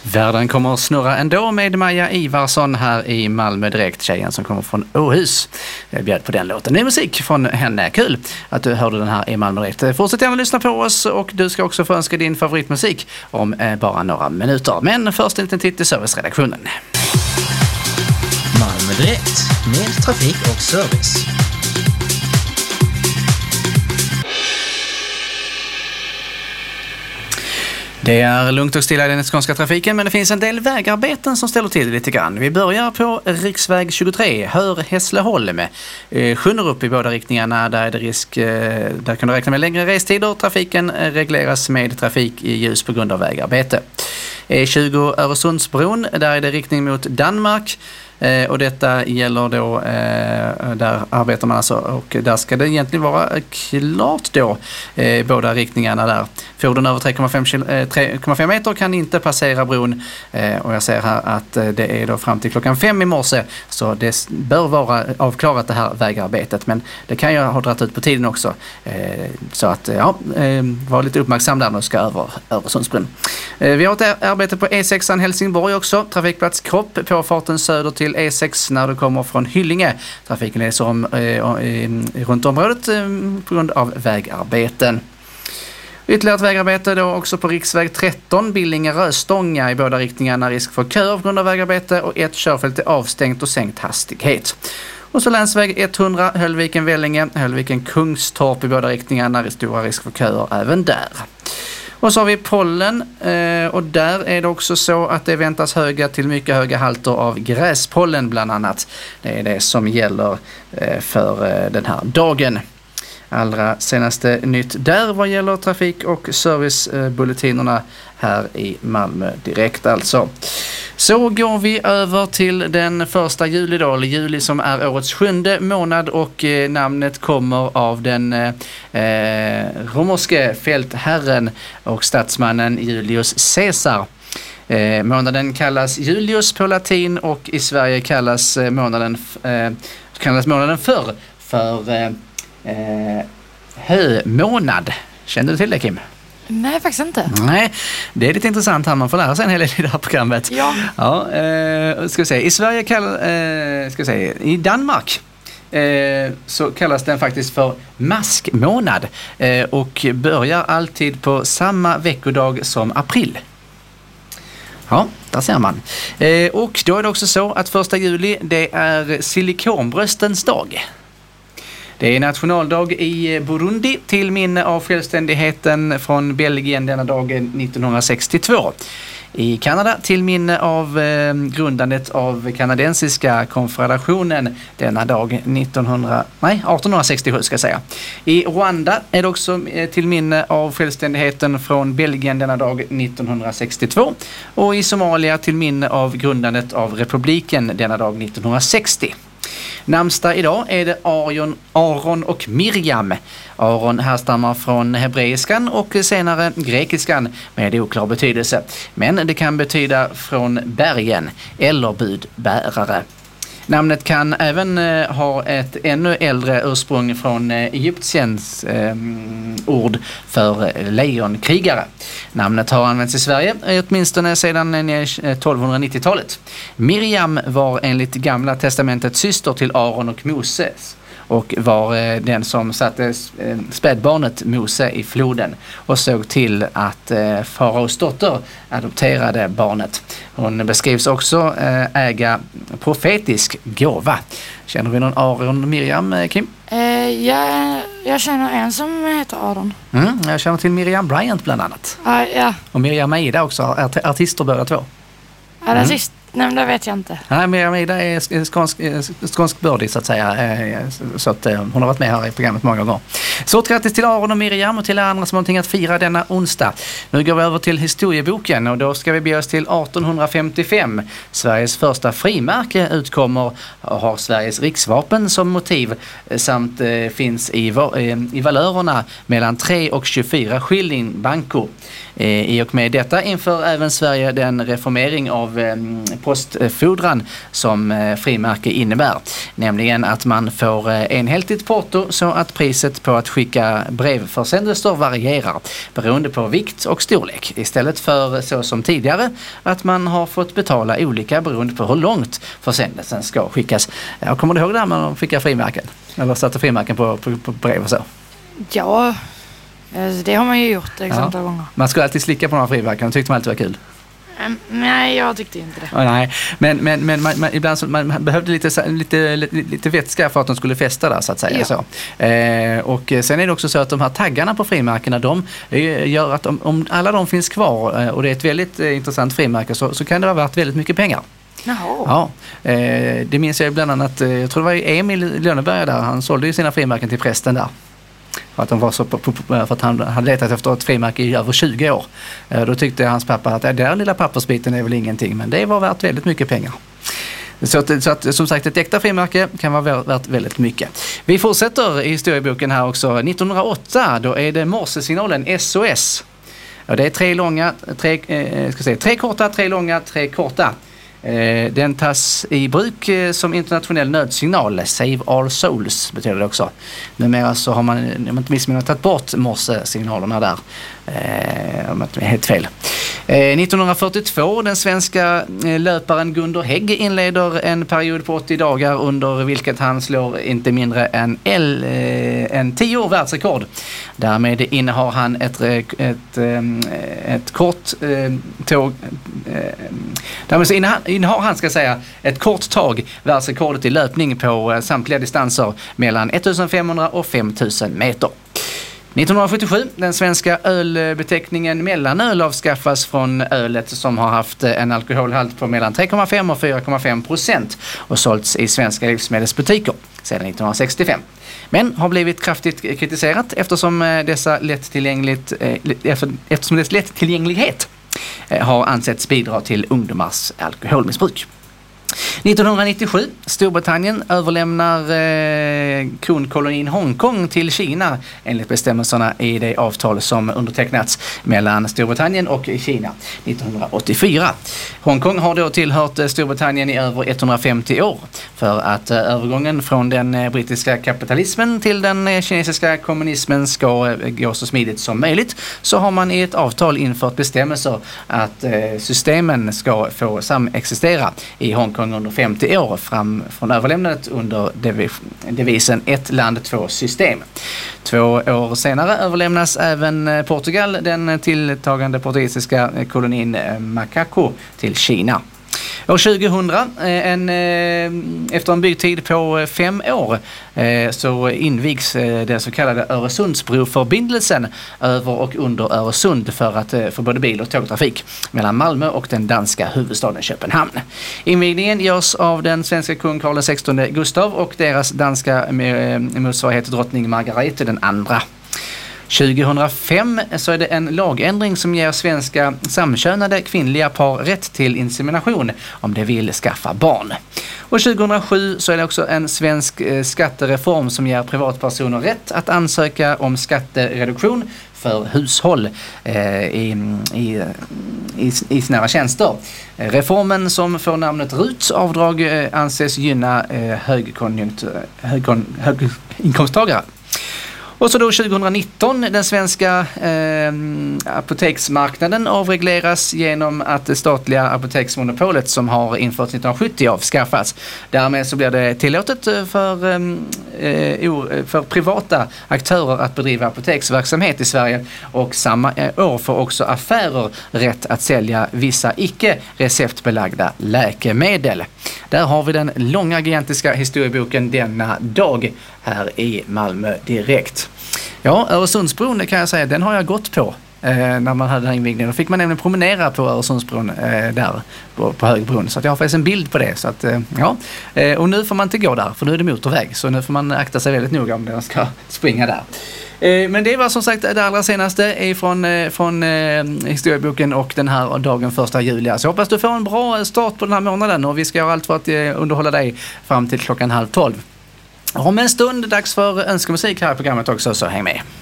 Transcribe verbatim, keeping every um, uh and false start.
Världen kommer att snurra ändå med Maja Ivarsson här i Malmö direkt, tjejen som kommer från Åhus. Jag bjöd på den låten. Ny musik från henne. Kul att du hörde den här i Malmö direkt. Fortsätt gärna lyssna på oss och du ska också få önska din favoritmusik om eh, bara några minuter. Men först en liten titt i serviceredaktionen. Malmö direkt med trafik och service. Det är lugnt och stilla i den skånska trafiken, men det finns en del vägarbeten som ställer till lite grann. Vi börjar på riksväg tjugotre, Hör Hässleholm. Eh, skjuter upp i båda riktningarna, där är det risk, eh, där kan du räkna med längre restider. Trafiken eh, regleras med trafik i ljus på grund av vägarbete. E tjugo Öresundsbron, där är det riktning mot Danmark. Eh, och detta gäller då, eh, där arbetar man alltså, och där ska det egentligen vara klart då, eh, båda riktningarna där. Fordon över tre komma fem meter kan inte passera bron, eh, och jag ser här att eh, det är då fram till klockan fem i morse, så det bör vara avklarat det här vägarbetet, men det kan ju ha dragit ut på tiden också, eh, så att ja, eh, var lite uppmärksam där när du ska över Öresundsbron. Eh, vi har ett arbete på E sexan Helsingborg också, trafikplats Kropp på farten söder till E sex när du kommer från Hyllinge. Trafiken är som eh, eh, runt området eh, på grund av vägarbeten. Ytterligare ett vägarbete då också på riksväg tretton, Billinge-Röstånga i båda riktningarna, risk för kö på grund av vägarbete och ett körfält är avstängt och sänkt hastighet. Och så länsväg hundra, Höllviken-Vellinge, Höllviken-Kungstorp i båda riktningarna, stora risk för köer även där. Och så har vi pollen, och där är det också så att det väntas höga till mycket höga halter av gräspollen bland annat. Det är det som gäller för den här dagen. Allra senaste nytt där vad gäller trafik- och servicebullettinerna här i Malmö direkt alltså. Så går vi över till den första juli då, eller juli som är årets sjunde månad, och eh, namnet kommer av den eh, romerske fältherren och statsmannen Julius Caesar. Eh, månaden kallas Julius på latin, och i Sverige kallas eh, månaden, eh, kallas månaden förr för eh, eh, hömånad. Kände du till det, Kim? Nej, faktiskt inte. Nej, det är lite intressant här. Man får lära sig en hel del i det här programmet. Ja. Ja, eh, ska vi säga. I Sverige kallas, eh, ska vi säga, i Danmark eh, så kallas den faktiskt för maskmånad eh, och börjar alltid på samma veckodag som april. Ja, där ser man. Eh, och då är det också så att första juli, det är silikonbröstens dag. Det är nationaldag i Burundi till minne av självständigheten från Belgien denna dagen nittonhundrasextiotvå. I Kanada till minne av eh, grundandet av kanadensiska konfederationen denna dag nittonhundra, nej, artonhundrasextiosju ska jag säga. I Rwanda är det också eh, till minne av självständigheten från Belgien denna dag nittonhundrasextiotvå. Och i Somalia till minne av grundandet av republiken denna dag nittonhundrasextio. Namnsdag idag är det Aron, Aron och Miriam. Aron härstammar från hebreiskan och senare grekiskan med oklar betydelse. Men det kan betyda från bergen eller budbärare. Namnet kan även eh, ha ett ännu äldre ursprung från eh, Egyptiens eh, ord för eh, lejonkrigare. Namnet har använts i Sverige åtminstone sedan eh, tolvhundranittiotalet. Miriam var enligt Gamla testamentet syster till Aron och Moses och var eh, den som satte eh, spädbarnet Mose i floden och såg till att eh, faraos dotter adopterade barnet. Hon beskrivs också eh, äga profetisk gåva. Känner vi någon Aron och Miriam, eh, Kim? Eh, jag, jag känner en som heter Aron. Mm, jag känner till Miriam Bryant bland annat. Uh, ja. Och Miriam Maida också, art- artister båda två. Ja, den mm. sist nämnda vet jag inte. Nej, Miriam Maida är skånsk, skånsk bördig så att säga. Så att hon har varit med här i programmet många gånger. Så grattis till Aron och Miriam och till andra som har någonting att fira denna onsdag. Nu går vi över till historieboken och då ska vi bege oss till artonhundrafemtiofem. Sveriges första frimärke utkommer och har Sveriges riksvapen som motiv samt eh, finns i, i valörerna mellan tre och tjugofyra skilling banco. I och med detta inför även Sverige den reformering av postfordran som frimärke innebär. Nämligen att man får enhetligt porto så att priset på att skicka brevförsändelser varierar beroende på vikt och storlek. Istället för så som tidigare att man har fått betala olika beroende på hur långt försändelsen ska skickas. Jag kommer du ihåg det här när man skickar frimärken? Eller satte frimärken på, på, på brev och så? Ja, det har man ju gjort ett antal ja. gånger. Man skulle alltid slicka på de här frimärken och tyckte man alltid var kul. Mm, nej, jag tyckte inte det. Oh, nej, men, men, men man, man, ibland så, man behövde lite, lite, lite vätska för att de skulle fästa där så att säga. Ja. Så. Eh, och sen är det också så att de här taggarna på frimärkena, de gör att om, om alla de finns kvar och det är ett väldigt eh, intressant frimärke så, så kan det ha varit väldigt mycket pengar. Jaha. Ja, eh, det minns jag bland annat, eh, jag tror det var Emil Lönneberg där, han sålde ju sina frimärken till prästen där. För att, de var så, för att han hade letat efter ett frimärke i över tjugo år. Eh, då tyckte hans pappa att den där lilla pappersbiten är väl ingenting, men det var värt väldigt mycket pengar. Så att, så att som sagt ett äkta frimärke kan vara värt väldigt mycket. Vi fortsätter i historieboken här också. nittonhundraåtta, då är det morsesignalen S O S. Ja, det är tre långa, tre, eh, ska säga, tre korta, tre långa, tre korta. Eh, den tas i bruk eh, som internationell nödsignal. Save all souls betyder det också. Numera så har man, om man inte missminner, tagit bort morsesignalerna där. Eh, om det är helt fel. Eh, nittonhundrafyrtiotvå, den svenska eh, löparen Gunder Hägg inleder en period på åttio dagar under vilket han slår inte mindre än, L, eh, än tio världsrekord. Därmed innehar han ett, ett, ett, ett kort eh, tåg eh, därmed så innehar, innehar han ska säga ett kort tag världsrekordet i löpning på eh, samtliga distanser mellan ettusenfemhundra och femtusen meter. nittonhundrasjuttiosju, den svenska ölbeteckningen mellanöl avskaffas från ölet som har haft en alkoholhalt på mellan tre komma fem och fyra komma fem procent och sålts i svenska livsmedelsbutiker sedan nittonhundrasextiofem. Men har blivit kraftigt kritiserat eftersom dessa lättillgängligt, eftersom dess lättillgänglighet har ansetts bidra till ungdomars alkoholmissbruk. nittonhundranittiosju, Storbritannien överlämnar eh, kronkolonin Hongkong till Kina enligt bestämmelserna i det avtal som undertecknats mellan Storbritannien och Kina nittonhundraåttiofyra. Hongkong har då tillhört Storbritannien i över etthundrafemtio år. För att eh, övergången från den eh, brittiska kapitalismen till den eh, kinesiska kommunismen ska eh, gå så smidigt som möjligt så har man i ett avtal infört bestämmelser att eh, systemen ska få samexistera i Hongkong under femtio år fram från överlämnandet under devisen ett land, två system. Två år senare överlämnas även Portugal, den tilltagande portugisiska kolonin Macaco, till Kina. År tjugohundra, en, efter en byggtid på fem år, så invigs den så kallade Öresundsbroförbindelsen över och under Öresund för, att, för både bil- och tågtrafik mellan Malmö och den danska huvudstaden Köpenhamn. Invigningen görs av den svenska kung Karl den sextonde Gustav och deras danska motsvarighet drottning Margarete den andra. tjugohundrafem så är det en lagändring som ger svenska samkönade kvinnliga par rätt till insemination om de vill skaffa barn. Och tjugohundrasju så är det också en svensk skattereform som ger privatpersoner rätt att ansöka om skattereduktion för hushåll eh, i, i, i, i sina tjänster. Reformen som får namnet RUT-avdrag eh, anses gynna eh, högkonjunktur, högkon, höginkomsttagare. Och så då tjugohundranitton, den svenska eh, apoteksmarknaden avregleras genom att det statliga apoteksmonopolet som har införts nittonhundrasjuttio avskaffas. Därmed så blir det tillåtet för, eh, för privata aktörer att bedriva apoteksverksamhet i Sverige och samma år får också affärer rätt att sälja vissa icke receptbelagda läkemedel. Där har vi den långa gigantiska historieboken denna dag här i Malmö direkt. Ja, Öresundsbron kan jag säga, den har jag gått på eh, när man hade den här invigningen. Då fick man nämligen promenera på Öresundsbron eh, där på, på Högbron. Så att jag har faktiskt en bild på det. Så att, eh, ja. eh, och nu får man inte gå där för nu är det motorväg. Så nu får man akta sig väldigt noga om man ska springa där. Eh, men det var som sagt det allra senaste från, eh, från eh, historieboken och den här dagen första juli. Så jag hoppas du får en bra start på den här månaden och vi ska göra allt för att eh, underhålla dig fram till klockan halv tolv. Om en stund dags för önskemusik här i programmet också, så häng med.